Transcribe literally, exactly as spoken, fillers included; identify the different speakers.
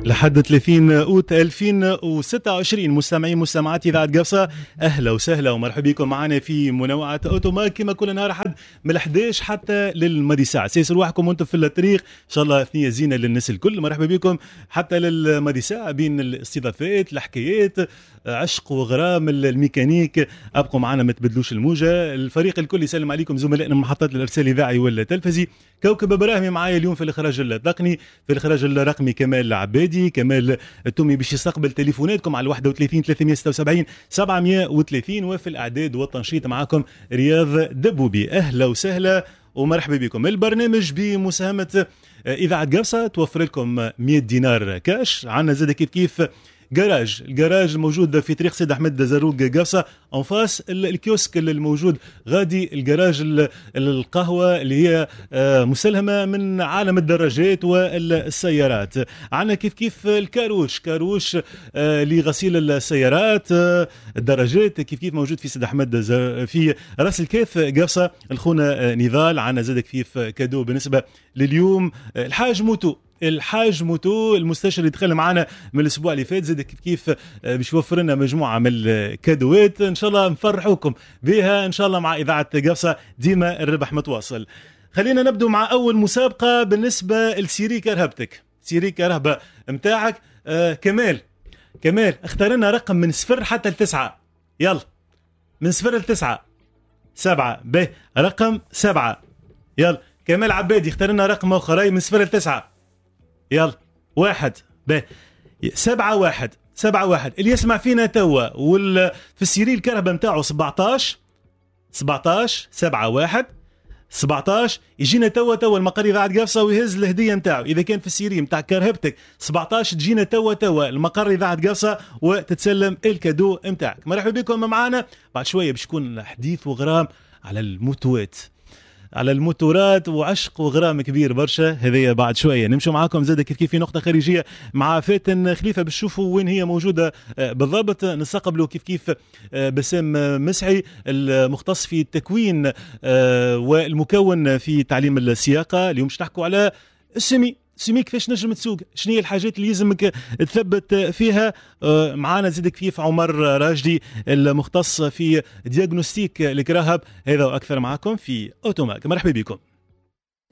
Speaker 1: لحد ثلاثين أوت ألفين وستة وعشرين مستمعين مستمعات إذاعة قفصة، أهلا وسهلا ومرحبا بكم معنا في منوعات أوتوماك كما كل نهار أحد من الحداش حتى للمدي ساعة. سيس رواحكم وانتم في الطريق إن شاء الله ثنية زينة للناس الكل. مرحبا بكم حتى للمدي ساعة بين الاستضافات الحكايات عشق وغرام الميكانيك. أبقوا معنا ما تبدلوش الموجة. الفريق الكل يسلم عليكم زملائنا من محطات الإرسال الإذاعي والتلفزي. كوكب إبراهيم معايا اليوم في الإخراج التقني، في الإخراج الرقمي كمال العبادي. كمال التومي باش يستقبل تليفوناتكم على واحد وثلاثين ثلاثمية وستة وسبعين سبعمية وثلاثين، وفي الإعداد والتنشيط معكم رياض دبوبي. أهلا وسهلا ومرحبا بكم. البرنامج بمساهمة إذاعة قفصة توفر لكم مئة دينار كاش. عنا زاد كيف كيف جراج، الجراج الموجود في طريق سيد احمد زروق قفصه انفاس الكيوسك الموجود غادي الجراج القهوه اللي هي مسلهمه من عالم الدراجات والسيارات. عندنا كيف كيف الكاروش، كاروش لغسيل السيارات الدراجات كيف كيف موجود في سيد احمد في راس الكيف قفصه الخونه نضال. عندنا زاد كيف كادو بالنسبه لليوم الحاج موتو، الحاج موتو المستشار اللي دخل معنا من الاسبوع اللي فات زاد كيف كيف باش يوفر لنا مجموعه من الكادوات ان شاء الله نفرحوكم بها ان شاء الله مع اذاعه قفصه، ديما الربح متواصل. خلينا نبدو مع اول مسابقه بالنسبه لسيري كرهبتك، سيري كرهبه نتاعك. آه كمال، كمال اختار لنا رقم من صفر حتى لتسعه. يلا من صفر لتسعه. سبعه، به رقم سبعه. يلا كمال عبادي اختار لنا رقم اخر من صفر لتسعه. يلا واحد، به سبعة واحد، سبعة واحد. اللي يسمع فينا توا وال في السيري الكهرباء نتاعو سبعطاش سبعطاش سبعة واحد سبعطاش يجينا توا توا المقر إذاعة قفصة ويهز الهدية نتاعو. إذا كان في السيري نتاع كرهبتك سبعطاش تجينا توا توا المقر إذاعة قفصة وتتسلم الكادو نتاعك. مرحبا بكم معنا. بعد شوية باش يكون حديث وغرام على الموتوات، على الموتورات وعشق وغرام كبير برشا. هذه بعد شويه نمشوا معاكم زاد كيف كيف في نقطه خارجيه مع فاتن خليفه باش تشوفوا وين هي موجوده بالضبط. نستقبلوا كيف كيف بسام مسعي المختص في التكوين والمكون في تعليم السياقه. اليوم باش نحكوا على السمي، سمي كيفاش نجم تسوق، شنو هي الحاجات اللي لازمك تثبت فيها. معانا زيد كيف عمر راجدي المختص في دياغنوستيك الكراهب. هذا واكثر معكم في اوتوماك. مرحبا بكم.